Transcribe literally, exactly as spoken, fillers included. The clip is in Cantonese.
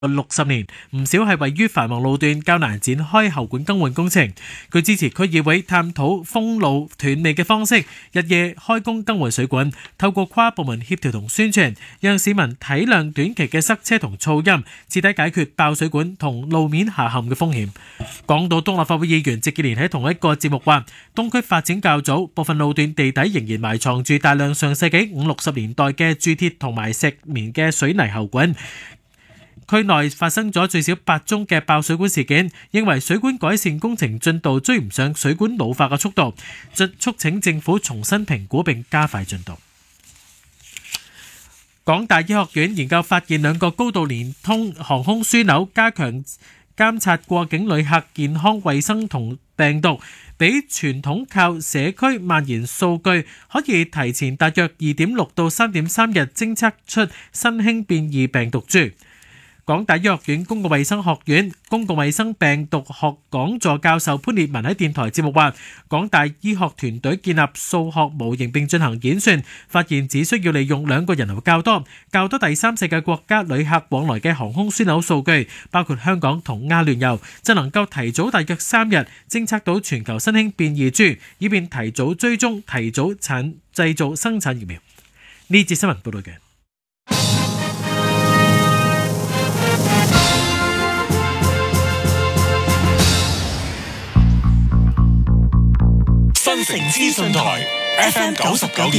六十年，唔少係位於繁忙路段，較難展開喉管更換工程。佢支持區議會探討封路斷尾嘅方式，日夜開工更換水管，透過跨部門協調同宣傳，讓市民體諒短期嘅塞車同噪音，徹底解決爆水管同路面下陷嘅風險。港島東立法會議員謝建蓮喺同一個節目話，東區發展較早，部分路段地底仍然埋藏住大量上世紀五六十年代嘅鑄鐵同埋石棉嘅水泥喉管。區內發生咗最少八宗嘅爆水管事件，認為水管改善工程進度追唔上水管老化嘅速度，促請政府重新評估並加快進度。港大醫學院研究發現兩個高度連通航空樞紐，加強監察過境旅客健康衛生同病毒，比傳統靠社區蔓延數據可以提前大約二點六到三點三日偵測出新興變異病毒株。港大醫學院公共衛生學院公共衛生病毒學講座教授潘烈文喺電台節目話，港大醫學團隊建立數學模型並進行演算，發現只需要利用兩個人流較多、較多第三世界國家旅客往來嘅航空樞紐數據，包括香港同阿聯酋，就能夠提早大約三日偵測到全球新興變異株，以便提早追蹤、提早產製造生產疫苗。呢節新聞報道嘅。 新城資訊台 F M 九十九點